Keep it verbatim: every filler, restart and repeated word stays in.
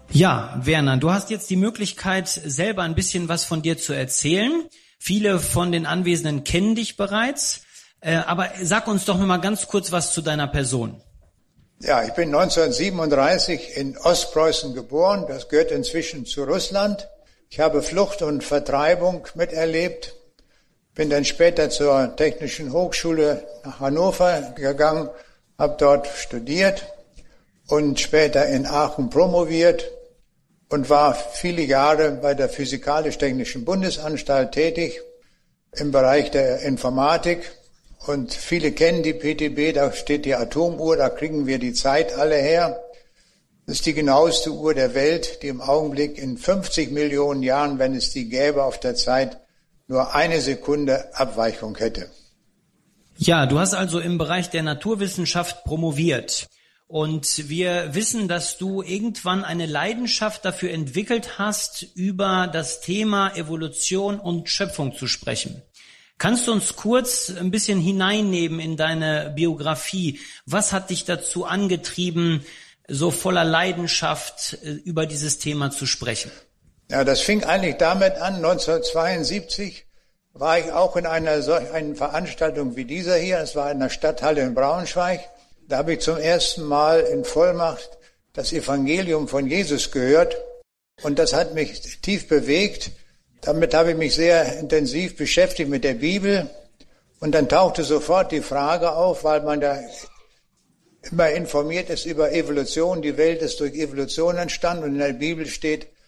Ja, Werner, du hast jetzt die Möglichkeit, selber ein bisschen was von dir zu erzählen. Viele von den Anwesenden kennen dich bereits, äh, aber sag uns doch noch mal ganz kurz was zu deiner Person. Ja, ich bin neunzehnhundertsiebenunddreißig in Ostpreußen geboren, das gehört inzwischen zu Russland. Ich habe Flucht und Vertreibung miterlebt, bin dann später zur Technischen Hochschule nach Hannover gegangen, habe dort studiert und später in Aachen promoviert und war viele Jahre bei der Physikalisch-Technischen Bundesanstalt tätig im Bereich der Informatik. Und viele kennen die P T B, da steht die Atomuhr, da kriegen wir die Zeit alle her. Das ist die genaueste Uhr der Welt, die im Augenblick in fünfzig Millionen Jahren, wenn es die gäbe auf der Zeit, nur eine Sekunde Abweichung hätte. Ja, du hast also im Bereich der Naturwissenschaft promoviert. Und wir wissen, dass du irgendwann eine Leidenschaft dafür entwickelt hast, über das Thema Evolution und Schöpfung zu sprechen. Kannst du uns kurz ein bisschen hineinnehmen in deine Biografie? Was hat dich dazu angetrieben, so voller Leidenschaft über dieses Thema zu sprechen? Ja, das fing eigentlich damit an, neunzehnhundertzweiundsiebzig war ich auch in einer solchen Veranstaltung wie dieser hier. Es war in der Stadthalle in Braunschweig. Da habe ich zum ersten Mal in Vollmacht das Evangelium von Jesus gehört. Und das hat mich tief bewegt. Damit habe ich mich sehr intensiv beschäftigt mit der Bibel. Und dann tauchte sofort die Frage auf, weil man da immer informiert ist über Evolution. Die Welt ist durch Evolution entstanden und in der Bibel steht,